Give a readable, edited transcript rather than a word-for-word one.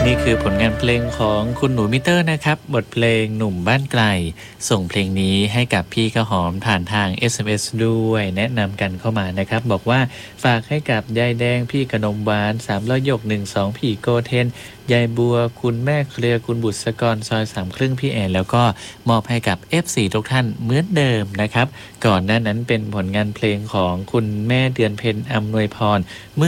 นี่คือผลงานเพลงของคุณหนูมิเตอร์นะครับบทเพลงหนุ่มบ้านไกลส่งเพลงนี้ให้กับพี่ข้าวหอมผ่านทาง SMS ด้วยแนะนำกันเข้ามานะครับบอกว่าฝากให้กับยายแดงพี่ขนมหวาน300 หยก12พี่โกเทนยายบัวคุณแม่เคลียร์คุณบุษกรซอย3 ครึ่งพี่แอนแล้วก็มอบให้กับ F4 ทุกท่านเหมือนเดิมนะครับก่อนหน้านั้นเป็นผลงานเพลงของคุณแม่เดือนเพ็ญอำนวยพร